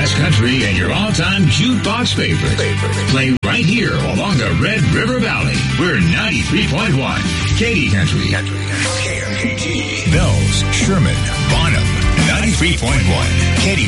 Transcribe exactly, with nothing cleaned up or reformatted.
best country and your all-time jukebox favorite. Play right here along the Red River Valley. We're ninety-three point one. Katy Country. K M K T. Bells, Sherman, Bonham. ninety-three point one. Katy